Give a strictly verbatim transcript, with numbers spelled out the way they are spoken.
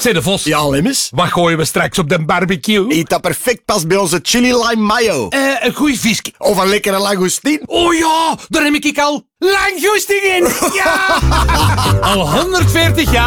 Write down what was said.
Zeg de Vos, Ja, Lemmes. wat gooien we straks op de barbecue? Eet dat perfect past bij onze chili lime mayo. Eh, een goeie visje. Of een lekkere langoustine. Oh ja, daar heb ik al langgoesting in. Ja! Al honderdveertig jaar